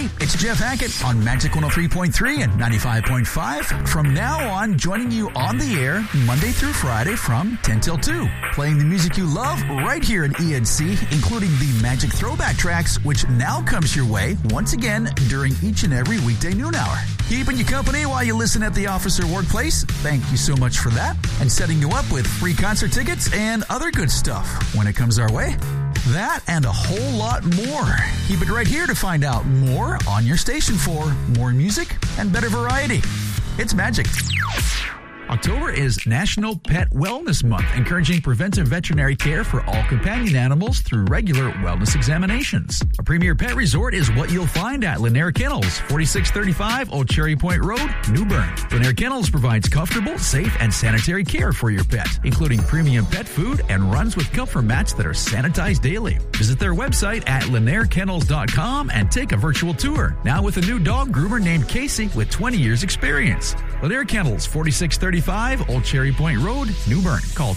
it's Jeff Hackett on Magic 103.3 and 95.5. From now on, joining you on the air Monday through Friday from 10 till 2. Playing the music you love right here in ENC, including the Magic Throwback Tracks, which now comes your way once again during each and every weekday noon hour. Keeping you company while you listen at the office or workplace. Thank you so much for that. And setting you up with free concert tickets and other good stuff when it comes our way. That and a whole lot more. Keep it right here to find out more on your station for more music and better variety. It's Magic. October is National Pet Wellness Month, encouraging preventive veterinary care for all companion animals through regular wellness examinations. A premier pet resort is what you'll find at Lanier Kennels, 4635 Old Cherry Point Road, New Bern. Lanier Kennels provides comfortable, safe, and sanitary care for your pet, including premium pet food and runs with comfort mats that are sanitized daily. Visit their website at lanierkennels.com and take a virtual tour. Now with a new dog groomer named Casey with 20 years experience. Lanier Kennels, 4635 Old Cherry Point Road, New Bern. Call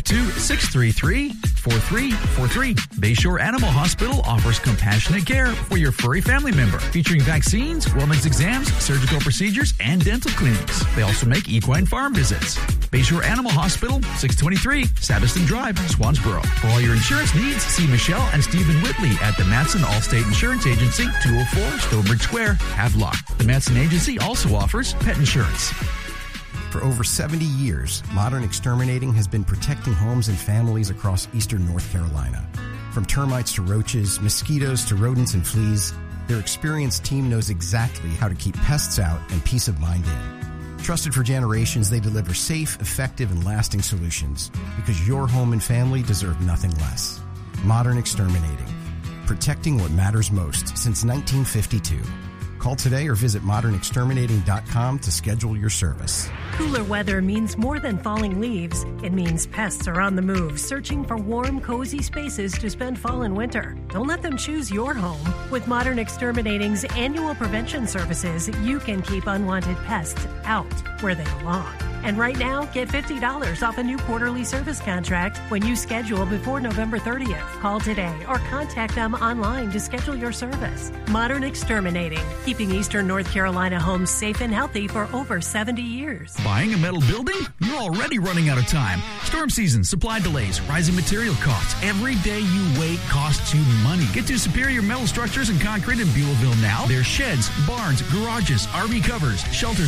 252-633-4343. Bayshore Animal Hospital offers compassionate care for your furry family member, featuring vaccines, wellness exams, surgical procedures, and dental cleanings. They also make equine farm visits. Bayshore Animal Hospital, 623 Saviston Drive, Swansboro. For all your insurance needs, see Michelle and Stephen Whitley at the Matson Allstate Insurance Agency, 204 Stonebridge Square, Havelock. The Matson Agency also offers pet insurance. For over 70 years, Modern Exterminating has been protecting homes and families across eastern North Carolina. From termites to roaches, mosquitoes to rodents and fleas, their experienced team knows exactly how to keep pests out and peace of mind in. Trusted for generations, they deliver safe, effective, and lasting solutions because your home and family deserve nothing less. Modern Exterminating, protecting what matters most since 1952. Call today or visit modernexterminating.com to schedule your service. Cooler weather means more than falling leaves. It means pests are on the move, searching for warm, cozy spaces to spend fall and winter. Don't let them choose your home. With Modern Exterminating's annual prevention services, you can keep unwanted pests out where they belong. And right now, get $50 off a new quarterly service contract when you schedule before November 30th. Call today or contact them online to schedule your service. Modern Exterminating, keeping eastern North Carolina homes safe and healthy for over 70 years. Buying a metal building? You're already running out of time. Storm season, supply delays, rising material costs. Every day you wait costs you money. Get to Superior Metal Structures and Concrete in Buellville now. Their sheds, barns, garages, RV covers, shelters,